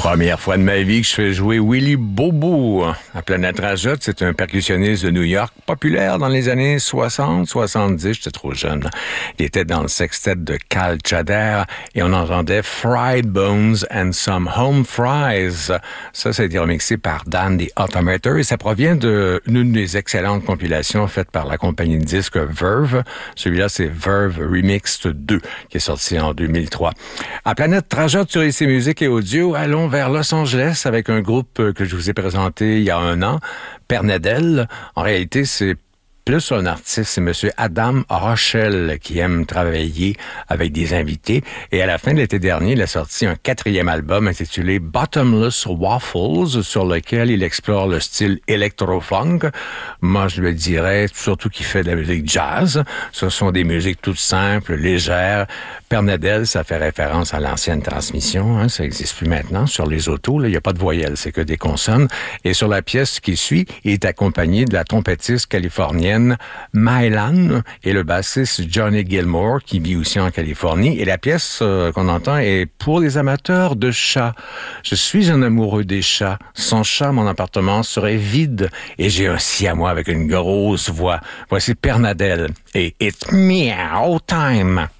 Première fois de ma vie que je fais jouer Willy Bobo à Planète Rajot. C'est un percussionniste de New York, populaire dans les années 60, 70. J'étais trop jeune. Il était dans le sextet de Cal Tjader et on entendait Fried Bones and Some Home Fries. Ça a été remixé par Dan the Automator et ça provient d'une des excellentes compilations faites par la compagnie de disques Verve. Celui-là, c'est Verve Remixed 2 qui est sorti en 2003. À Planète Rajot sur IC Musique et Audio, allons vers Los Angeles avec un groupe que je vous ai présenté il y a un an, Pernadel. En réalité, c'est plus un artiste, c'est Monsieur Adam Rochelle qui aime travailler avec des invités. Et à la fin de l'été dernier, il a sorti un 4e album intitulé Bottomless Waffles, sur lequel il explore le style électro-funk. Moi, je le dirais, surtout qu'il fait de la musique jazz. Ce sont des musiques toutes simples, légères. Pernadel, ça fait référence à l'ancienne transmission, hein, ça n'existe plus maintenant. Sur les autos, là, il n'y a pas de voyelles, c'est que des consonnes. Et sur la pièce qui suit, il est accompagné de la trompettiste californienne Mylan et le bassiste Johnny Gilmore qui vit aussi en Californie. Et la pièce qu'on entend est pour les amateurs de chats. Je suis un amoureux des chats. Sans chat, mon appartement serait vide. Et j'ai un siamois avec une grosse voix. Voici Pernadel et It's Meow Time.